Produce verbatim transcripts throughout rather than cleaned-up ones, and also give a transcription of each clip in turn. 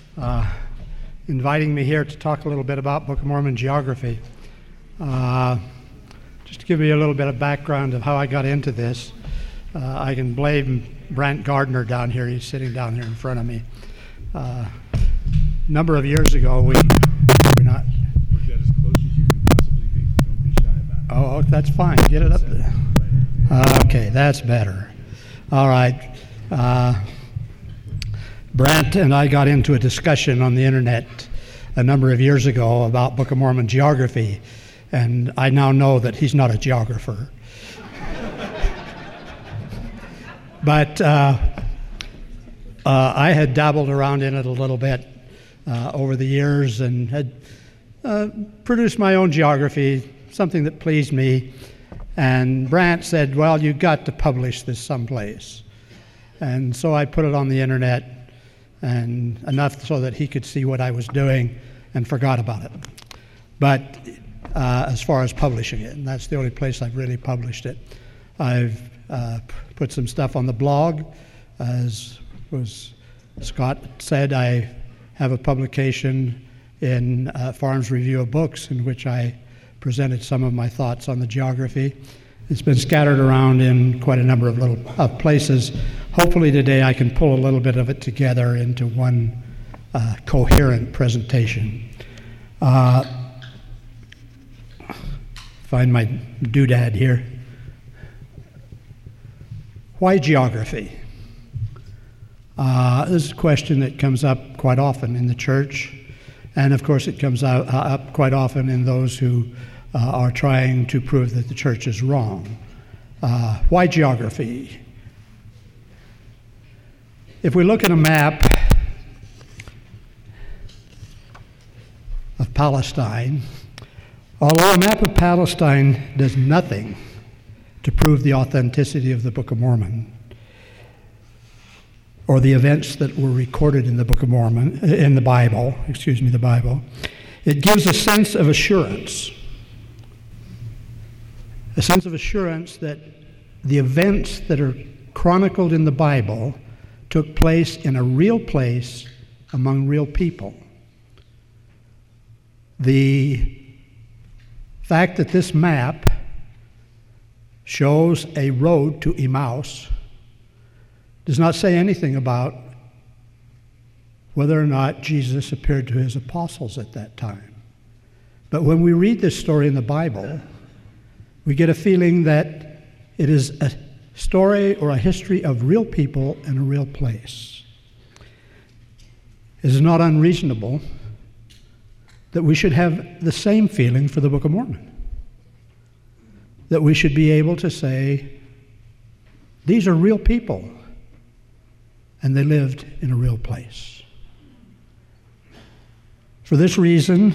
uh, inviting me here to talk a little bit about Book of Mormon geography. Uh, just to give you a little bit of background of how I got into this, uh, I can blame Brant Gardner down here. He's sitting down here in front of me. Uh, a number of years ago, we we're not. We'll get as close as you can possibly be. Don't be shy about it. Oh, that's fine. Get it up there. Uh, okay, that's better. All right. Uh, Brant and I got into a discussion on the internet a number of years ago about Book of Mormon geography, and I now know that he's not a geographer. But uh, uh, I had dabbled around in it a little bit uh, over the years and had uh, produced my own geography, something that pleased me. And Brant said, well, you've got to publish this someplace. And so I put it on the internet, and enough so that he could see what I was doing, and forgot about it. But uh, as far as publishing it, and that's the only place I've really published it. I've uh, put some stuff on the blog. As was Scott said, I have a publication in uh, Farms Review of Books in which I presented some of my thoughts on the geography. It's been scattered around in quite a number of little uh, places. Hopefully today I can pull a little bit of it together into one uh, coherent presentation. Uh, find my doodad here. Why geography? Uh, this is a question that comes up quite often in the church, and of course it comes out, uh, up quite often in those who uh, are trying to prove that the church is wrong. Uh, why geography? If we look at a map of Palestine, although a map of Palestine does nothing to prove the authenticity of the Book of Mormon or the events that were recorded in the Book of Mormon, in the Bible, excuse me, the Bible, it gives a sense of assurance, a sense of assurance that the events that are chronicled in the Bible took place in a real place among real people. The fact that this map shows a road to Emmaus does not say anything about whether or not Jesus appeared to his apostles at that time. But when we read this story in the Bible, we get a feeling that it is a story or a history of real people in a real place. It is not unreasonable that we should have the same feeling for the Book of Mormon. That we should be able to say, these are real people, and they lived in a real place. For this reason,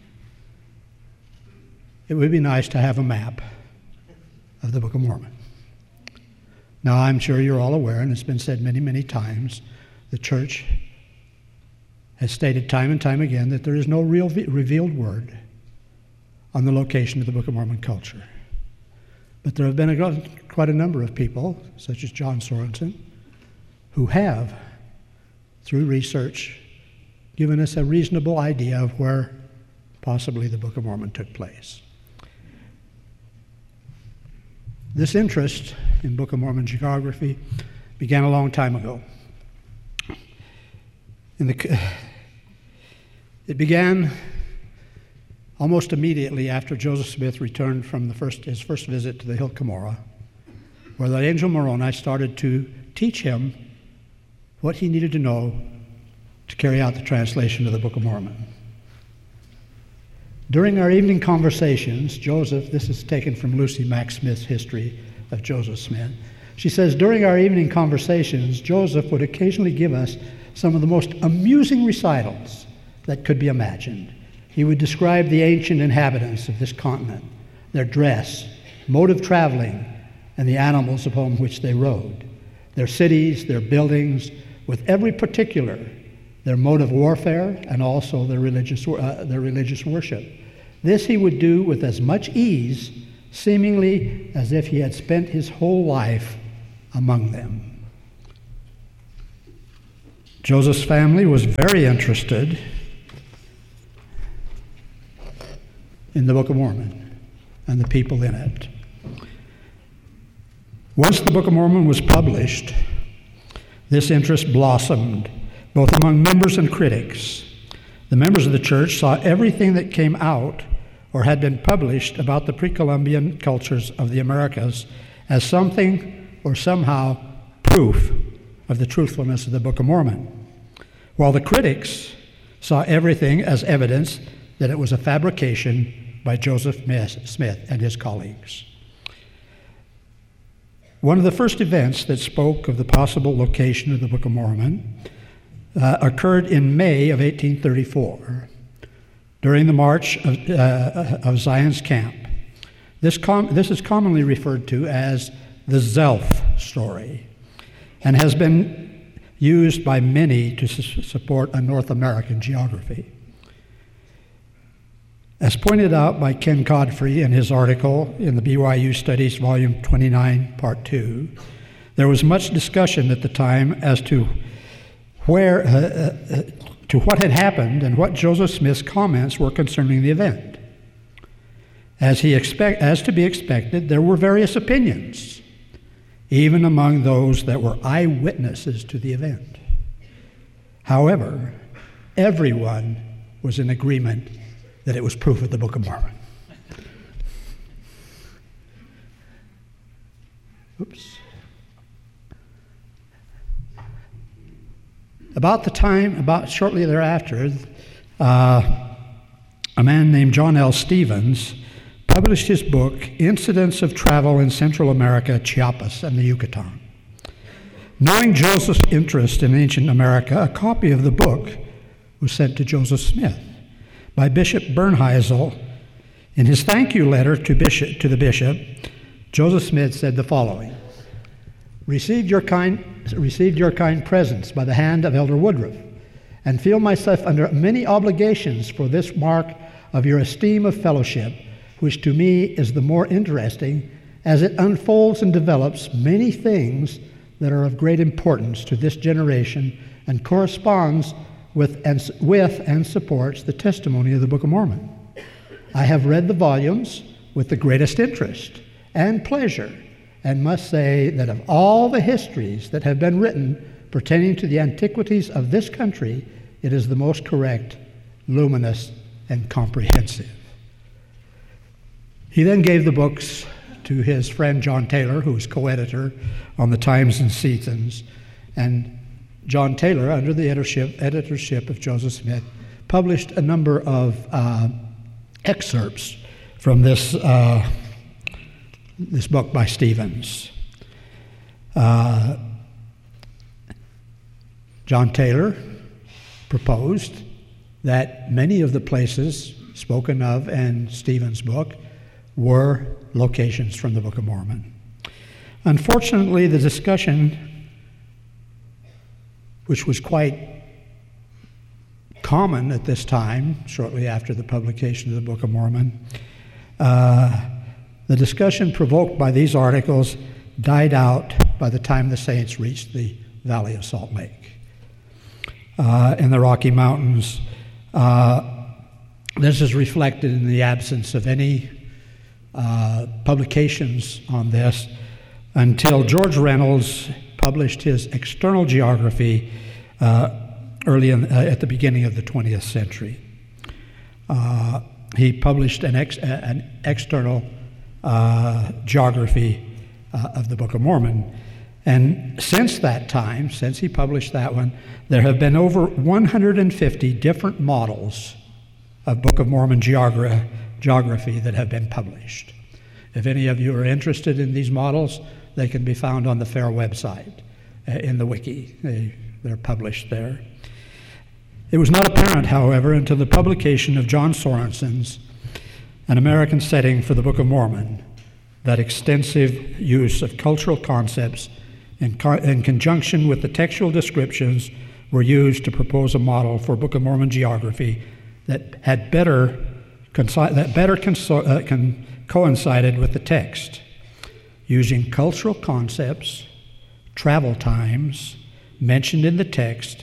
it would be nice to have a map of the Book of Mormon. Now, I'm sure you're all aware, and it's been said many, many times, the church has stated time and time again that there is no real revealed word on the location of the Book of Mormon culture. But there have been a, quite a number of people, such as John Sorensen, who have, through research, given us a reasonable idea of where possibly the Book of Mormon took place. This interest in Book of Mormon geography began a long time ago. In the, it began almost immediately after Joseph Smith returned from the first, his first visit to the Hill Cumorah, where the angel Moroni started to teach him what he needed to know to carry out the translation of the Book of Mormon. During our evening conversations, Joseph, this is taken from Lucy Mack Smith's history of Joseph Smith, she says, during our evening conversations, Joseph would occasionally give us some of the most amusing recitals that could be imagined. He would describe the ancient inhabitants of this continent, their dress, mode of traveling, and the animals upon which they rode, their cities, their buildings, with every particular, their mode of warfare, and also their religious, uh, their religious worship. This he would do with as much ease, seemingly as if he had spent his whole life among them. Joseph's family was very interested in the Book of Mormon and the people in it. Once the Book of Mormon was published, this interest blossomed both among members and critics. The members of the church saw everything that came out or had been published about the pre-Columbian cultures of the Americas as something or somehow proof of the truthfulness of the Book of Mormon, while the critics saw everything as evidence that it was a fabrication by Joseph Smith and his colleagues. One of the first events that spoke of the possible location of the Book of Mormon uh, occurred in May of eighteen thirty-four, during the march of, uh, of Zion's camp. This, com- this is commonly referred to as the Zelph story, and has been used by many to su- support a North American geography. As pointed out by Ken Godfrey in his article in the B Y U Studies, Volume twenty-nine, Part two, there was much discussion at the time as to where, uh, uh, to what had happened and what Joseph Smith's comments were concerning the event. As, he expect, as to be expected, there were various opinions, even among those that were eyewitnesses to the event. However, everyone was in agreement that it was proof of the Book of Mormon. Oops. About the time, about shortly thereafter, uh, a man named John L. Stevens published his book, Incidents of Travel in Central America, Chiapas, and the Yucatan. Knowing Joseph's interest in ancient America, a copy of the book was sent to Joseph Smith by Bishop Bernheisel. In his thank you letter to, bishop, to the bishop, Joseph Smith said the following: Received your kind, received your kind presents by the hand of Elder Woodruff, and feel myself under many obligations for this mark of your esteem of fellowship, which to me is the more interesting as it unfolds and develops many things that are of great importance to this generation and corresponds with and, with and supports the testimony of the Book of Mormon. I have read the volumes with the greatest interest and pleasure, and must say that of all the histories that have been written pertaining to the antiquities of this country, it is the most correct, luminous, and comprehensive. He then gave the books to his friend John Taylor, who was co-editor on the Times and Seasons, and John Taylor, under the editorship, editorship of Joseph Smith, published a number of uh, excerpts from this uh, this book by Stevens. Uh, John Taylor proposed that many of the places spoken of in Stevens' book were locations from the Book of Mormon. Unfortunately, the discussion, which was quite common at this time, shortly after the publication of the Book of Mormon, uh, the discussion provoked by these articles died out by the time the Saints reached the Valley of Salt Lake. Uh, in the Rocky Mountains, uh, this is reflected in the absence of any uh, publications on this until George Reynolds published his External Geography uh, early in, uh, at the beginning of the twentieth century. Uh, he published an, ex, an external uh, geography uh, of the Book of Mormon. And since that time, since he published that one, there have been over one hundred fifty different models of Book of Mormon geogra- geography that have been published. If any of you are interested in these models, they can be found on the FAIR website uh, in the wiki. They, they're published there. It was not apparent, however, until the publication of John Sorensen's An American Setting for the Book of Mormon, that extensive use of cultural concepts in, co- in conjunction with the textual descriptions were used to propose a model for Book of Mormon geography that had better conci- that better conso- uh, con- coincided with the text, using cultural concepts, travel times mentioned in the text,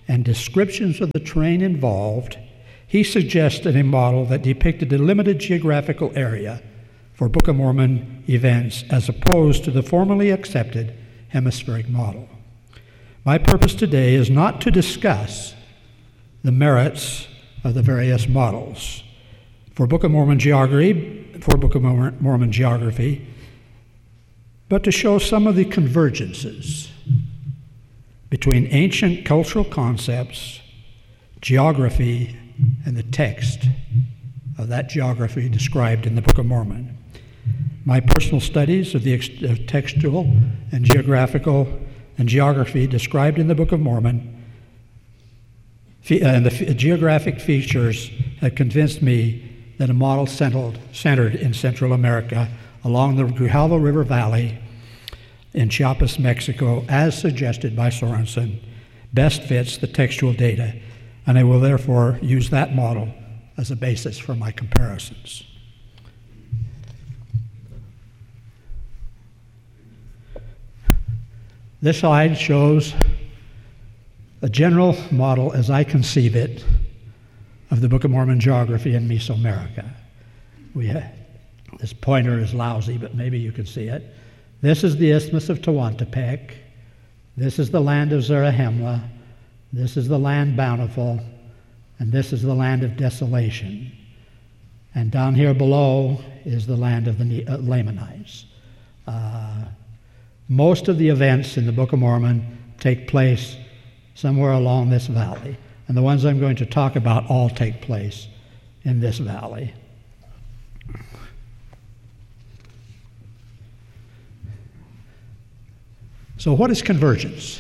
and descriptions of the terrain involved, he suggested a model that depicted a limited geographical area for Book of Mormon events as opposed to the formally accepted hemispheric model. My purpose today is not to discuss the merits of the various models. For Book of Mormon geography, for Book of Mormon geography, but to show some of the convergences between ancient cultural concepts, geography, and the text of that geography described in the Book of Mormon. My personal studies of the ex- of textual and geographical and geography described in the Book of Mormon fe- uh, and the f- geographic features have convinced me that a model centered, centered in Central America along the Grijalva River Valley in Chiapas, Mexico, as suggested by Sorensen, best fits the textual data, and I will therefore use that model as a basis for my comparisons. This slide shows a general model as I conceive it of the Book of Mormon geography in Mesoamerica. We ha- this pointer is lousy, but maybe you can see it. This is the Isthmus of Tehuantepec. This is the land of Zarahemla. This is the land bountiful. And this is the land of desolation. And down here below is the land of the ne- uh, Lamanites. Uh, most of the events in the Book of Mormon take place somewhere along this valley. And the ones I'm going to talk about all take place in this valley. So what is convergence?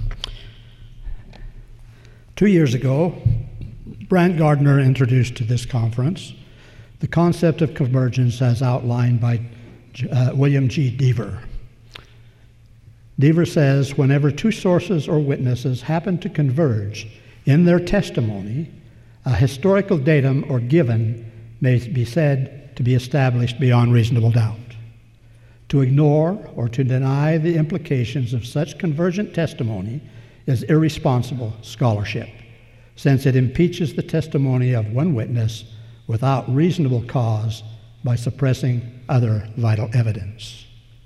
Two years ago, Brant Gardner introduced to this conference the concept of convergence as outlined by uh, William G. Deaver. Deaver says, whenever two sources or witnesses happen to converge in their testimony, a historical datum or given may be said to be established beyond reasonable doubt. To ignore or to deny the implications of such convergent testimony is irresponsible scholarship, since it impeaches the testimony of one witness without reasonable cause by suppressing other vital evidence.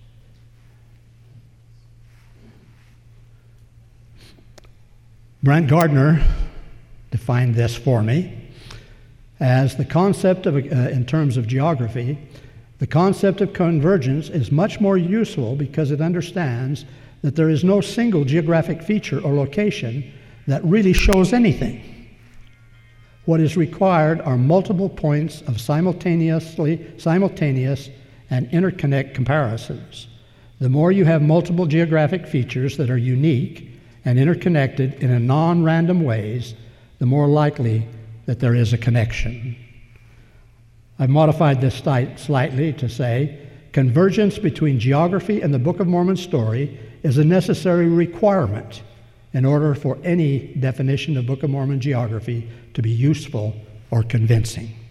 Brant Gardner defined this for me as the concept of, uh, in terms of geography, the concept of convergence is much more useful because it understands that there is no single geographic feature or location that really shows anything. What is required are multiple points of simultaneously, simultaneous and interconnect comparisons. The more you have multiple geographic features that are unique and interconnected in a non-random ways, the more likely that there is a connection. I've modified this slightly to say, convergence between geography and the Book of Mormon story is a necessary requirement in order for any definition of Book of Mormon geography to be useful or convincing.